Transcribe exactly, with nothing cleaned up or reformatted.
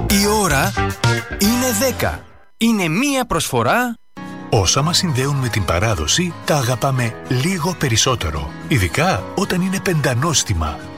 Η ώρα είναι δέκα. Είναι μία προσφορά. Όσα μας συνδέουν με την παράδοση, τα αγαπάμε λίγο περισσότερο. Ειδικά όταν είναι πεντανόστιμα.